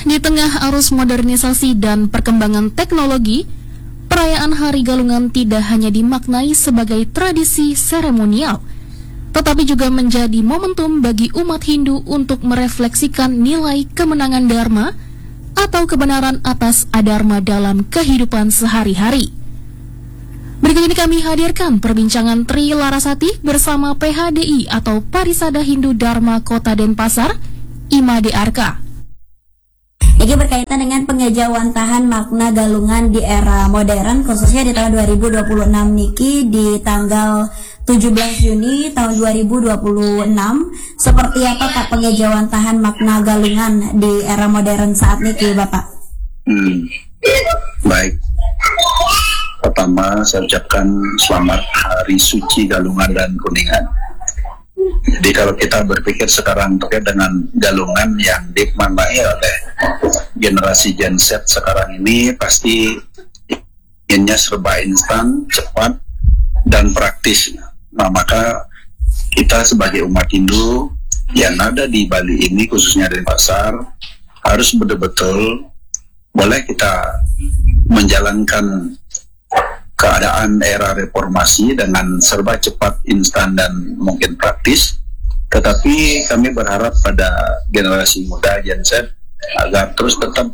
di tengah arus modernisasi dan perkembangan teknologi, perayaan Hari Galungan tidak hanya dimaknai sebagai tradisi seremonial, tetapi juga menjadi momentum bagi umat Hindu untuk merefleksikan nilai kemenangan Dharma atau kebenaran atas adharma dalam kehidupan sehari-hari. Berikut ini kami hadirkan perbincangan Tri Larasati bersama PHDI atau Parisada Hindu Dharma Kota Denpasar, Imade Arka. Ini berkaitan dengan pengejawantahan makna galungan di era modern, khususnya di tahun 2026 niki di tanggal 17 Juni tahun 2026. Seperti apa Pak pengejawantahan makna galungan di era modern saat niki, Bapak? Baik. Pertama, saya ucapkan selamat Hari Suci Galungan dan Kuningan. Jadi kalau kita berpikir sekarang terkait dengan galungan yang dimaknai oleh generasi Gen Z sekarang ini, pasti inginnya serba instan, cepat, dan praktis. Nah, maka kita sebagai umat Hindu yang ada di Bali ini, khususnya di Denpasar, harus betul-betul boleh kita menjalankan keadaan era reformasi dengan serba cepat, instan, dan mungkin praktis. Tetapi kami berharap pada generasi muda Gen Z agar terus tetap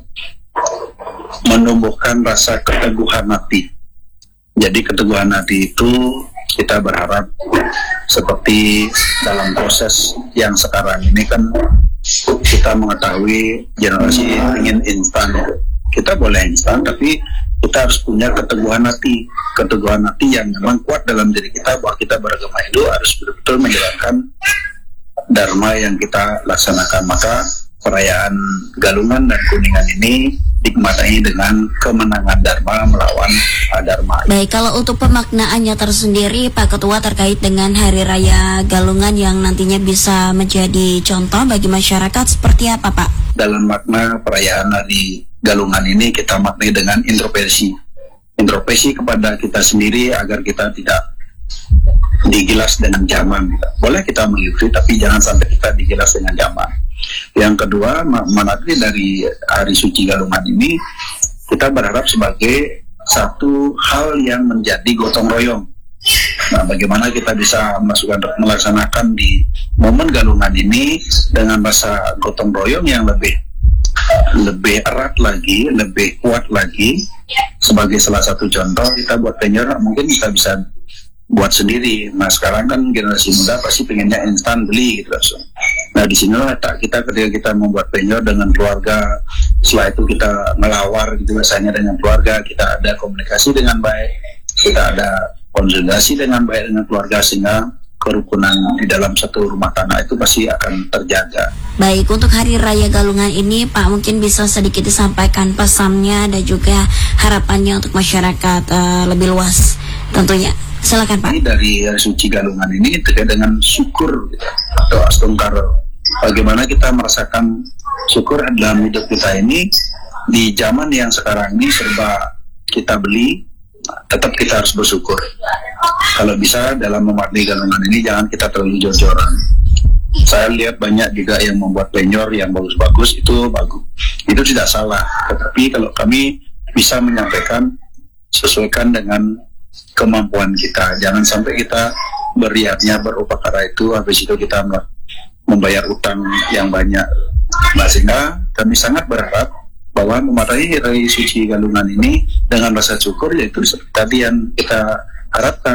menumbuhkan rasa keteguhan hati. Jadi keteguhan hati itu kita berharap seperti dalam proses yang sekarang ini kan kita mengetahui generasi ingin instan. Kita boleh instan, tapi kita harus punya keteguhan hati yang memang kuat dalam diri kita, bahwa kita beragama Hindu harus betul-betul menjalankan dharma yang kita laksanakan. Maka perayaan Galungan dan Kuningan ini dimaknai dengan kemenangan dharma melawan adharma. Baik, kalau untuk pemaknaannya tersendiri Pak Ketua terkait dengan Hari Raya Galungan yang nantinya bisa menjadi contoh bagi masyarakat, seperti apa Pak? Dalam makna perayaan Hari Galungan ini kita maknai dengan introspeksi kepada kita sendiri agar kita tidak digilas dengan zaman. Boleh kita mengikuti, tapi jangan sampai kita digilas dengan zaman. Yang kedua, maknai dari Hari Suci Galungan ini kita berharap sebagai satu hal yang menjadi gotong royong. Nah, bagaimana kita bisa melaksanakan di momen Galungan ini dengan rasa gotong royong yang lebih erat lagi, lebih kuat lagi. Sebagai salah satu contoh, kita buat penyor mungkin kita bisa buat sendiri. Nah, sekarang kan generasi muda pasti pengennya instan beli gitu langsung. Nah, di sinilah kita ketika kita membuat penyor dengan keluarga, setelah itu kita ngelawar gitu biasanya dengan keluarga, kita ada komunikasi dengan baik, kita ada konsolidasi dengan baik dengan keluarga, sehingga kerukunan di dalam satu rumah tangga itu pasti akan terjaga. Baik, untuk Hari Raya Galungan ini Pak mungkin bisa sedikit disampaikan pesannya dan juga harapannya untuk masyarakat lebih luas tentunya. Silakan Pak. Ini dari Hari Suci Galungan ini terkait dengan syukur atau astungkara. Bagaimana kita merasakan syukur dalam hidup kita ini di zaman yang sekarang ini serba kita beli, tetap kita harus bersyukur. Kalau bisa dalam memaknai Galungan ini jangan kita terlalu jor-joran. Saya lihat banyak juga yang membuat penyor yang bagus-bagus, itu bagus, itu tidak salah. Tetapi kalau kami bisa menyampaikan sesuaikan dengan kemampuan kita, jangan sampai kita beriatnya berupakara itu habis itu kita membayar utang yang banyak. Nah, sehingga kami sangat berharap bahwa memaknai Hari Suci Galungan ini dengan rasa syukur, yaitu seperti tadi yang kita harapkan,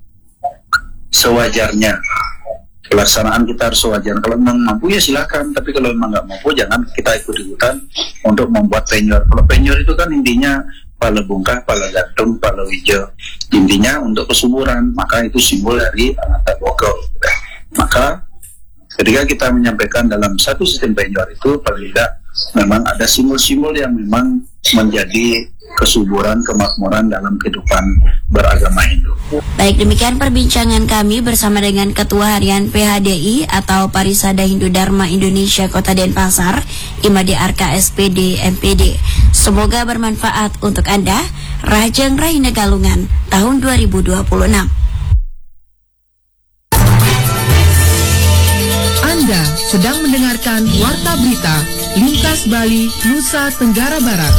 sewajarnya. Pelaksanaan kita harus sewajarnya. Kalau memang mampu ya silakan, tapi kalau memang nggak mampu jangan kita ikut-ikutan untuk membuat penyor. Kalau penyor itu kan intinya pala bungkah, pala gantung, pala hijau. Intinya untuk kesuburan, maka itu simbol dari Ananta Bogo. Maka ketika kita menyampaikan dalam satu sistem penyor itu, paling tidak memang ada simbol-simbol yang memang menjadi kesuburan, kemakmuran dalam kehidupan beragama Hindu. Baik, demikian perbincangan kami bersama dengan Ketua Harian PHDI atau Parisada Hindu Dharma Indonesia Kota Denpasar, Imade Arka SPD MPD. Semoga bermanfaat untuk Anda. Rajeng Raina Galungan tahun 2026. Anda sedang mendengarkan Warta Berita Lintas Bali, Nusa Tenggara Barat.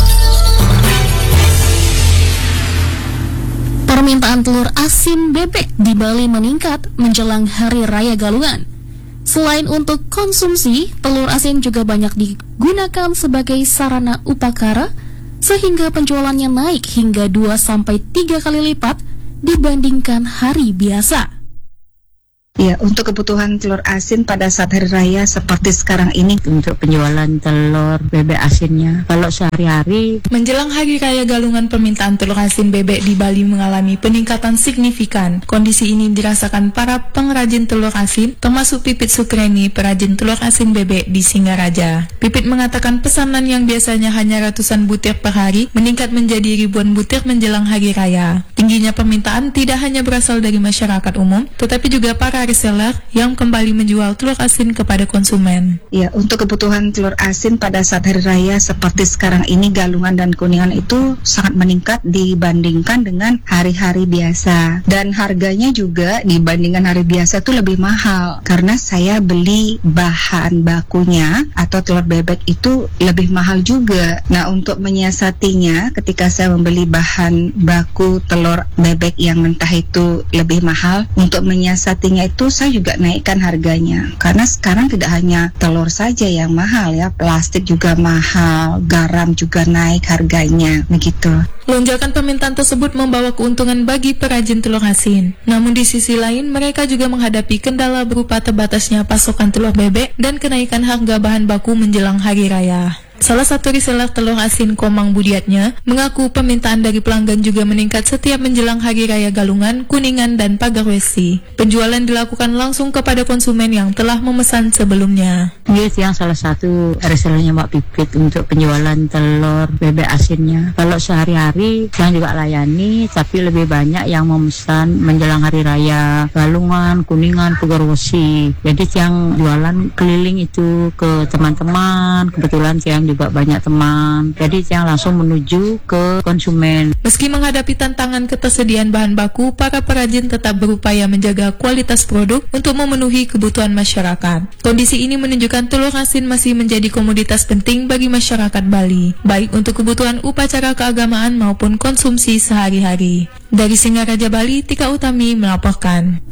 Permintaan telur asin bebek di Bali meningkat menjelang Hari Raya Galungan. Selain untuk konsumsi, telur asin juga banyak digunakan sebagai sarana upakara, sehingga penjualannya naik hingga 2-3 kali lipat dibandingkan hari biasa. Ya, untuk kebutuhan telur asin pada saat hari raya seperti sekarang ini untuk penjualan telur bebek asinnya. Kalau sehari-hari menjelang Hari Raya Galungan, permintaan telur asin bebek di Bali mengalami peningkatan signifikan. Kondisi ini dirasakan para pengrajin telur asin, termasuk Pipit Sukreni, perajin telur asin bebek di Singaraja. Pipit mengatakan pesanan yang biasanya hanya ratusan butir per hari meningkat menjadi ribuan butir menjelang Hari Raya. Tingginya permintaan tidak hanya berasal dari masyarakat umum, tetapi juga para reseller yang kembali menjual telur asin kepada konsumen. Ya, untuk kebutuhan telur asin pada saat hari raya seperti sekarang ini, Galungan dan Kuningan itu sangat meningkat dibandingkan dengan hari-hari biasa. Dan harganya juga dibandingkan hari biasa itu lebih mahal. Karena saya beli bahan bakunya atau telur bebek itu lebih mahal juga. Nah, untuk menyiasatinya ketika saya membeli bahan baku telur bebek yang mentah itu lebih mahal, untuk menyiasatinya itu saya juga naikkan harganya, karena sekarang tidak hanya telur saja yang mahal ya, plastik juga mahal, garam juga naik harganya, begitu. Lonjakan permintaan tersebut membawa keuntungan bagi perajin telur asin. Namun di sisi lain, mereka juga menghadapi kendala berupa terbatasnya pasokan telur bebek dan kenaikan harga bahan baku menjelang hari raya. Salah satu reseller telur asin Komang Budiatnya mengaku permintaan dari pelanggan juga meningkat setiap menjelang Hari Raya Galungan, Kuningan, dan Pagarwesi. Penjualan dilakukan langsung kepada konsumen yang telah memesan sebelumnya. Ini yang salah satu resellernya Mbak Pipit untuk penjualan telur bebek asinnya. Kalau sehari-hari saya juga layani, tapi lebih banyak yang memesan menjelang Hari Raya Galungan, Kuningan, Pagarwesi. Jadi yang jualan keliling itu ke teman-teman, kebetulan yang juga banyak teman, jadi yang langsung menuju ke konsumen. Meski menghadapi tantangan ketersediaan bahan baku, para perajin tetap berupaya menjaga kualitas produk untuk memenuhi kebutuhan masyarakat. Kondisi ini menunjukkan telur asin masih menjadi komoditas penting bagi masyarakat Bali, baik untuk kebutuhan upacara keagamaan maupun konsumsi sehari-hari. Dari Singaraja, Bali, Tika Utami melaporkan.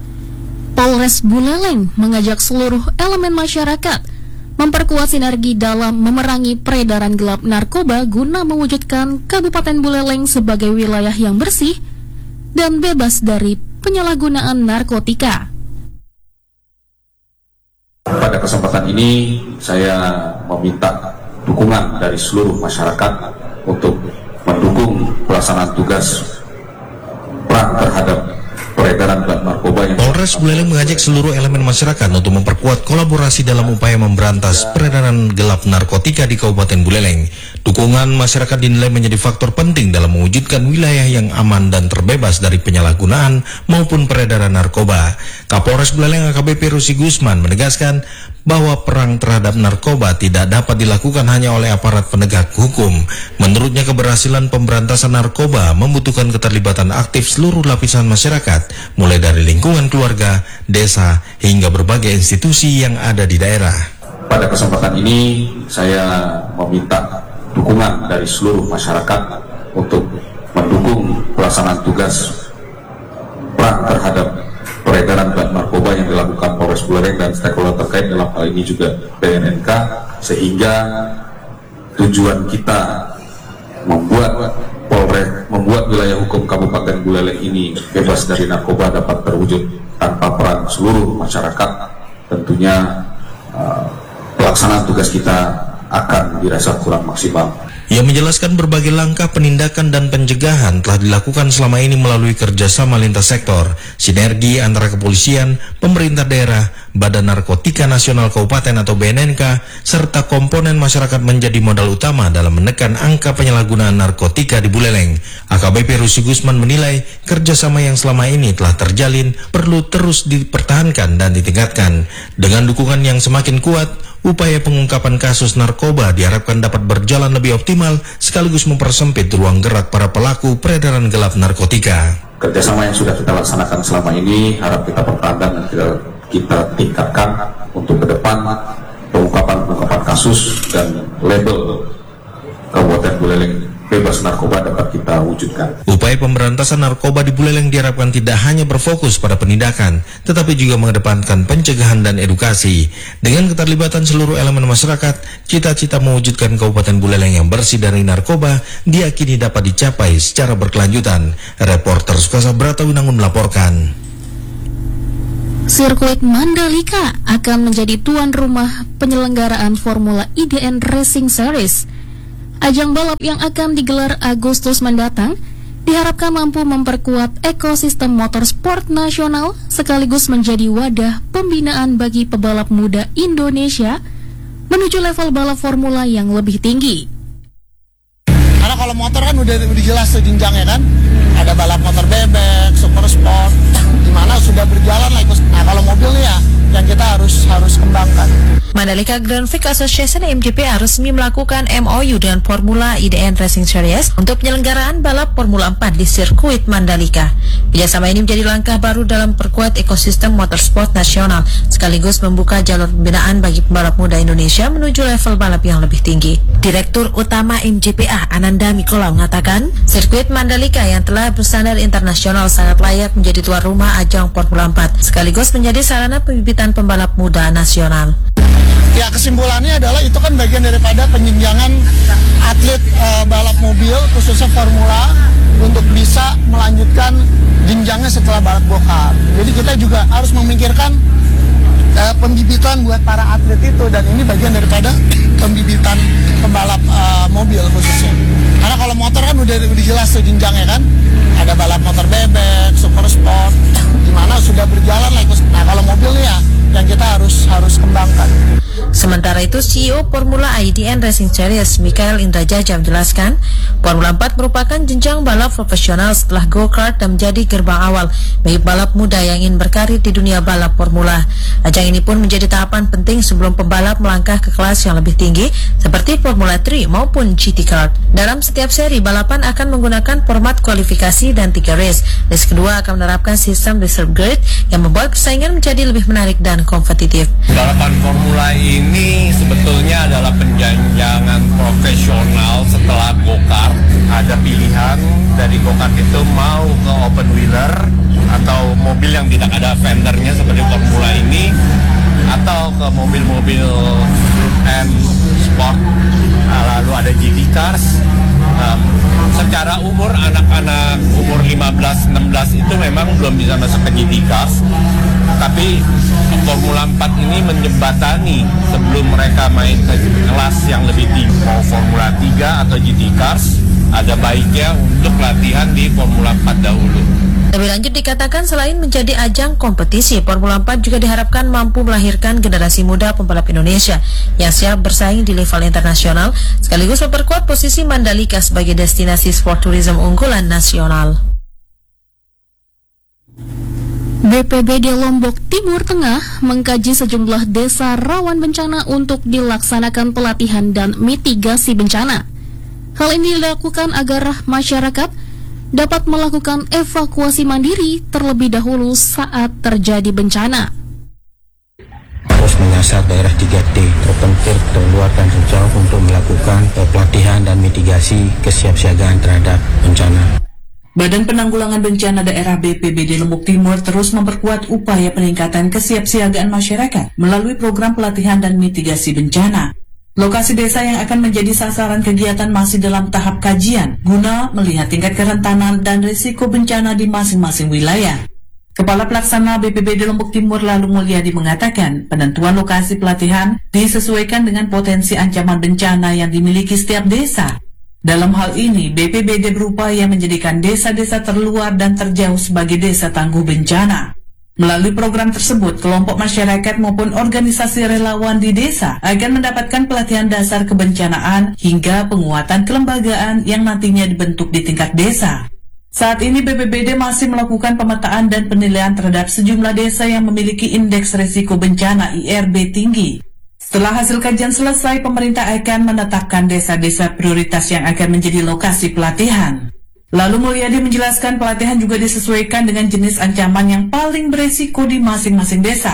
Polres Buleleng mengajak seluruh elemen masyarakat memperkuat sinergi dalam memerangi peredaran gelap narkoba guna mewujudkan Kabupaten Buleleng sebagai wilayah yang bersih dan bebas dari penyalahgunaan narkotika. Pada kesempatan ini saya meminta dukungan dari seluruh masyarakat untuk mendukung pelaksanaan tugas perang terhadap peredaran gelap narkoba. Polres Buleleng mengajak seluruh elemen masyarakat untuk memperkuat kolaborasi dalam upaya memberantas peredaran gelap narkotika di Kabupaten Buleleng. Dukungan masyarakat dinilai menjadi faktor penting dalam mewujudkan wilayah yang aman dan terbebas dari penyalahgunaan maupun peredaran narkoba. Kapolres Buleleng AKBP Rusi Gusman menegaskan bahwa perang terhadap narkoba tidak dapat dilakukan hanya oleh aparat penegak hukum. Menurutnya, keberhasilan pemberantasan narkoba membutuhkan keterlibatan aktif seluruh lapisan masyarakat, mulai dari lingkungan keluarga, desa, hingga berbagai institusi yang ada di daerah. Pada kesempatan ini, saya meminta dukungan dari seluruh masyarakat untuk mendukung pelaksanaan tugas perang terhadap peredaran gelap narkoba yang dilakukan Polres Buleleng dan stakeholder terkait, dalam hal ini juga BNNK, sehingga tujuan kita membuat wilayah hukum Kabupaten Buleleng ini bebas dari narkoba dapat terwujud tanpa peran seluruh masyarakat. Tentunya pelaksanaan tugas kita akan dirasa kurang maksimal. Ia menjelaskan berbagai langkah penindakan dan pencegahan telah dilakukan selama ini melalui kerjasama lintas sektor, sinergi antara kepolisian, pemerintah daerah, Badan Narkotika Nasional Kabupaten atau BNNK, serta komponen masyarakat menjadi modal utama dalam menekan angka penyalahgunaan narkotika di Buleleng. AKBP Rusi Gusman menilai kerjasama yang selama ini telah terjalin perlu terus dipertahankan dan ditingkatkan. Dengan dukungan yang semakin kuat, upaya pengungkapan kasus narkoba diharapkan dapat berjalan lebih optimal sekaligus mempersempit ruang gerak para pelaku peredaran gelap narkotika. Kerjasama yang sudah kita laksanakan selama ini harap kita pertahankan dan kita tingkatkan untuk ke depan pengungkapan kasus dan label Kabupaten Buleleng bebas narkoba dapat kita wujudkan. Upaya pemberantasan narkoba di Buleleng diharapkan tidak hanya berfokus pada penindakan, tetapi juga mengedepankan pencegahan dan edukasi. Dengan keterlibatan seluruh elemen masyarakat, cita-cita mewujudkan Kabupaten Buleleng yang bersih dari narkoba diyakini dapat dicapai secara berkelanjutan. Reporter Sukasa Bratawinangun melaporkan. Sirkuit Mandalika akan menjadi tuan rumah penyelenggaraan Formula IDN Racing Series. Ajang balap yang akan digelar Agustus mendatang diharapkan mampu memperkuat ekosistem motorsport nasional sekaligus menjadi wadah pembinaan bagi pebalap muda Indonesia menuju level balap formula yang lebih tinggi. Karena kalau motor kan udah jelas tuh jenjangnya kan, ada balap motor bebek, super sport, dimana sudah berjalan lah. Nah kalau mobil nih ya yang kita harus kembangkan. Mandalika Grand Prix Association MGPA resmi melakukan MOU dengan Formula IDN Racing Series untuk penyelenggaraan balap Formula 4 di sirkuit Mandalika. Kerjasama ini menjadi langkah baru dalam perkuat ekosistem motorsport nasional, sekaligus membuka jalur pembinaan bagi pembalap muda Indonesia menuju level balap yang lebih tinggi. Direktur Utama MGPA Ananda Mikola mengatakan, sirkuit Mandalika yang telah berstandar internasional sangat layak menjadi tuan rumah ajang Formula 4, sekaligus menjadi sarana pembibitan pembalap muda nasional. Ya kesimpulannya adalah itu kan bagian daripada penjenjangan atlet balap mobil khususnya formula untuk bisa melanjutkan jenjangnya setelah balap go-kart. Jadi kita juga harus memikirkan pembibitan buat para atlet itu, dan ini bagian daripada pembibitan pembalap mobil khususnya. Karena kalau motor kan udah jelas tuh jenjangnya kan, ada balap motor bebek, super sport, dimana sudah berjalan lah. Nah kalau mobil nih ya yang kita harus kembangkan. Sementara itu, CEO Formula IDN Racing Series Mikael Indrajaja menjelaskan, Formula 4 merupakan jenjang balap profesional setelah go-kart dan menjadi gerbang awal bagi balap muda yang ingin berkarir di dunia balap formula. Ajang ini pun menjadi tahapan penting sebelum pembalap melangkah ke kelas yang lebih tinggi seperti Formula 3 maupun GT Kart. Dalam setiap seri, balapan akan menggunakan format kualifikasi dan 3 race. Race kedua akan menerapkan sistem reserve grid yang membuat persaingan menjadi lebih menarik dan kompetitif. Balapan formula ini sebetulnya adalah penjanjangan profesional setelah go-kart. Ada pilihan dari go-kart itu mau ke open wheeler atau mobil yang tidak ada fendernya seperti formula ini, atau ke mobil-mobil group M sport, lalu ada GT cars. Secara umur, anak-anak umur 15-16 itu memang belum bisa masuk ke GT cars, tapi Formula 4 ini menjembatani sebelum mereka main ke kelas yang lebih tinggi, mau Formula 3 atau GT cars, ada baiknya untuk latihan di Formula 4 dahulu. Lebih lanjut dikatakan, selain menjadi ajang kompetisi, Formula 4 juga diharapkan mampu melahirkan generasi muda pembalap Indonesia yang siap bersaing di level internasional, sekaligus memperkuat posisi Mandalika sebagai destinasi sport tourism unggulan nasional. BPBD Lombok Timur Tengah mengkaji sejumlah desa rawan bencana untuk dilaksanakan pelatihan dan mitigasi bencana. Hal ini dilakukan agar masyarakat dapat melakukan evakuasi mandiri terlebih dahulu saat terjadi bencana. Harus menyasar daerah 3T terpencil, terluar dan terjauh untuk melakukan pelatihan dan mitigasi kesiapsiagaan terhadap bencana. Badan Penanggulangan Bencana Daerah BPBD Lombok Timur terus memperkuat upaya peningkatan kesiapsiagaan masyarakat melalui program pelatihan dan mitigasi bencana. Lokasi desa yang akan menjadi sasaran kegiatan masih dalam tahap kajian guna melihat tingkat kerentanan dan risiko bencana di masing-masing wilayah. Kepala Pelaksana BPBD Lombok Timur Lalu Mulyadi mengatakan penentuan lokasi pelatihan disesuaikan dengan potensi ancaman bencana yang dimiliki setiap desa. Dalam hal ini, BPBD berupaya menjadikan desa-desa terluar dan terjauh sebagai desa tangguh bencana. Melalui program tersebut, kelompok masyarakat maupun organisasi relawan di desa akan mendapatkan pelatihan dasar kebencanaan hingga penguatan kelembagaan yang nantinya dibentuk di tingkat desa. Saat ini BPBD masih melakukan pemetaan dan penilaian terhadap sejumlah desa yang memiliki indeks risiko bencana IRB tinggi. Setelah hasil kajian selesai, pemerintah akan menetapkan desa-desa prioritas yang akan menjadi lokasi pelatihan. Lalu Mulyadi menjelaskan pelatihan juga disesuaikan dengan jenis ancaman yang paling beresiko di masing-masing desa.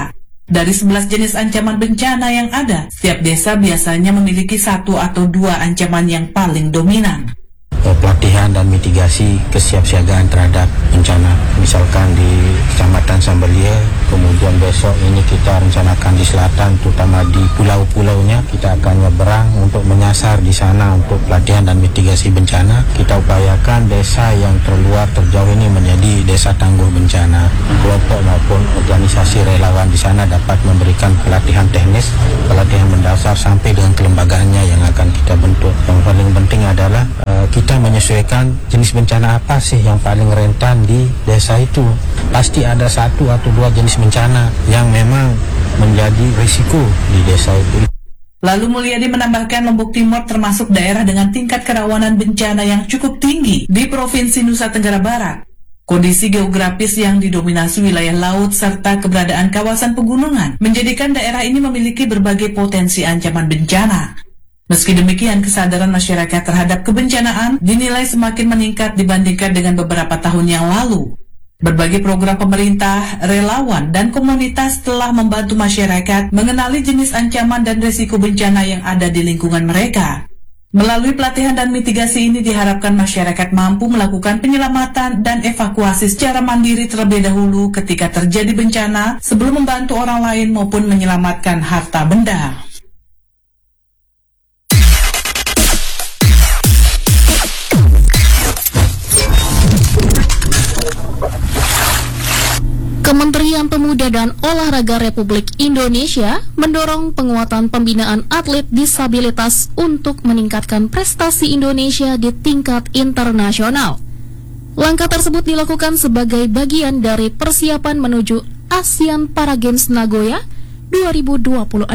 Dari 11 jenis ancaman bencana yang ada, setiap desa biasanya memiliki 1 atau 2 ancaman yang paling dominan. Pelatihan dan mitigasi kesiapsiagaan terhadap bencana, misalkan di Kecamatan Sambelia, kemudian besok ini kita rencanakan di selatan, terutama di pulau-pulaunya kita akan nyeberang untuk menyasar di sana untuk pelatihan dan mitigasi bencana. Kita upayakan desa yang terluar terjauh ini menjadi desa tangguh bencana. Kelompok maupun organisasi relawan di sana dapat memberikan pelatihan teknis, pelatihan mendasar sampai dengan kelembagaannya yang akan kita bentuk. Yang paling penting adalah kita menyesuaikan jenis bencana apa sih yang paling rentan di desa itu. Pasti ada 1 atau 2 jenis bencana yang memang menjadi risiko di desa itu. Lalu Mulyadi menambahkan Lombok Timur termasuk daerah dengan tingkat kerawanan bencana yang cukup tinggi di Provinsi Nusa Tenggara Barat. Kondisi geografis yang didominasi wilayah laut serta keberadaan kawasan pegunungan menjadikan daerah ini memiliki berbagai potensi ancaman bencana. Meski demikian, kesadaran masyarakat terhadap kebencanaan dinilai semakin meningkat dibandingkan dengan beberapa tahun yang lalu. Berbagai program pemerintah, relawan, dan komunitas telah membantu masyarakat mengenali jenis ancaman dan risiko bencana yang ada di lingkungan mereka. Melalui pelatihan dan mitigasi ini diharapkan masyarakat mampu melakukan penyelamatan dan evakuasi secara mandiri terlebih dahulu ketika terjadi bencana sebelum membantu orang lain maupun menyelamatkan harta benda. Kementerian Pemuda dan Olahraga Republik Indonesia mendorong penguatan pembinaan atlet disabilitas untuk meningkatkan prestasi Indonesia di tingkat internasional. Langkah tersebut dilakukan sebagai bagian dari persiapan menuju ASEAN Para Games Nagoya 2026.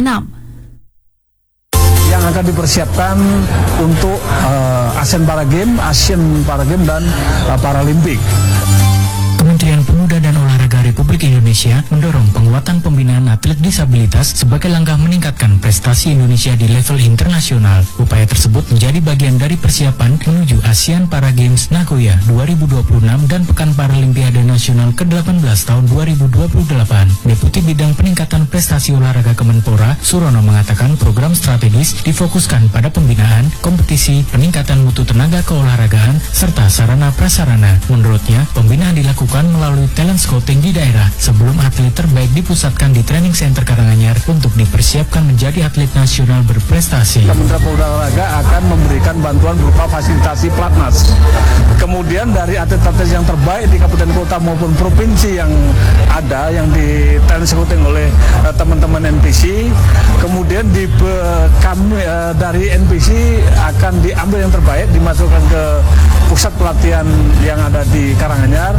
Yang akan dipersiapkan untuk ASEAN Para Games dan Paralimpik. Kementerian Pemuda dan Olahraga Republik Indonesia mendorong penguatan pembinaan atlet disabilitas sebagai langkah meningkatkan prestasi Indonesia di level internasional. Upaya tersebut menjadi bagian dari persiapan menuju ASEAN Para Games Nagoya 2026 dan Pekan Paralimpiade Nasional ke-18 tahun 2028. Deputi Bidang Peningkatan Prestasi Olahraga Kemenpora, Surono mengatakan program strategis difokuskan pada pembinaan, kompetisi, peningkatan mutu tenaga keolahragaan, serta sarana prasarana. Menurutnya, pembinaan dilakukan melalui talent scouting di daerah sebelum atlet terbaik dipusatkan di training center Karanganyar untuk dipersiapkan menjadi atlet nasional berprestasi. Kementerian Pemuda dan Olahraga akan memberikan bantuan berupa fasilitasi platnas. Kemudian dari atlet-atlet yang terbaik di kabupaten kota maupun provinsi yang ada yang di talent scouting oleh teman-teman NPC, kemudian kami dari NPC akan diambil yang terbaik dimasukkan ke pusat pelatihan yang ada di Karanganyar.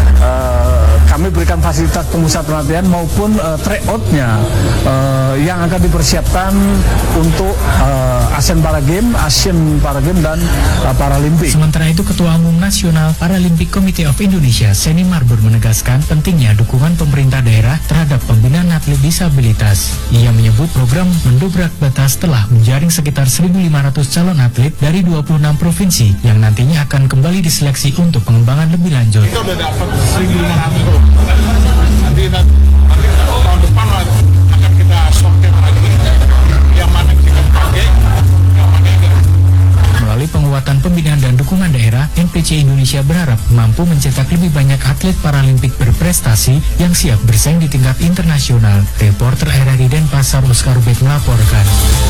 Kami berikan fasilitas pemusat pelatihan maupun tryout-nya yang akan dipersiapkan untuk ASEAN Para Games dan Paralimpik. Sementara itu, Ketua Umum Nasional Paralympic Committee of Indonesia, Seni Marbur, menegaskan pentingnya dukungan pemerintah daerah terhadap pembinaan atlet disabilitas. Ia menyebut program mendobrak batas telah menjaring sekitar 1.500 calon atlet dari 26 provinsi yang nantinya akan kembali diseleksi untuk pengembangan lebih lanjut. Kita udah dapat 1.500. Nanti tahun depan akan kita sortir lagi yang mana kita pakai, yang mana enggak. Melalui penguatan pembinaan dan dukungan daerah, NPC Indonesia berharap mampu mencetak lebih banyak atlet paralimpik berprestasi yang siap bersaing di tingkat internasional. Reporter RRI Denpasar Oscar Bek melaporkan.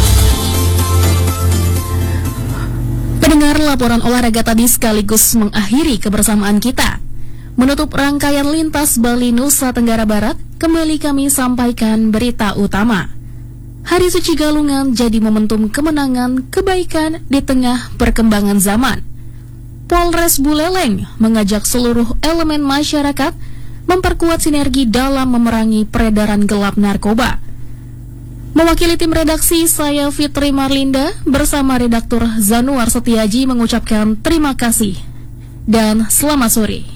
Pendengar, laporan olahraga tadi sekaligus mengakhiri kebersamaan kita. Menutup rangkaian Lintas Bali Nusa Tenggara Barat, kembali kami sampaikan berita utama. Hari Suci Galungan jadi momentum kemenangan kebaikan di tengah perkembangan zaman. Polres Buleleng mengajak seluruh elemen masyarakat memperkuat sinergi dalam memerangi peredaran gelap narkoba. Mewakili tim redaksi, saya Fitri Marlinda bersama redaktur Zanuar Setiaji mengucapkan terima kasih dan selamat sore.